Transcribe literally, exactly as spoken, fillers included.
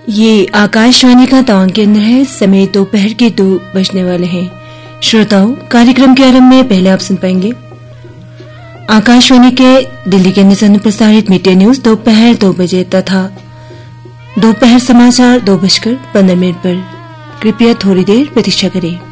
ये आकाशवाणी का तान केंद्र है। समय दोपहर के दो बजने वाले हैं। श्रोताओं, कार्यक्रम के आरंभ में पहले आप सुन पाएंगे आकाशवाणी के दिल्ली केंद्र से प्रसारित मीडिया न्यूज दोपहर दो बजे तथा दोपहर समाचार दो बजकर पंद्रह मिनट पर। कृपया थोड़ी देर प्रतीक्षा करें।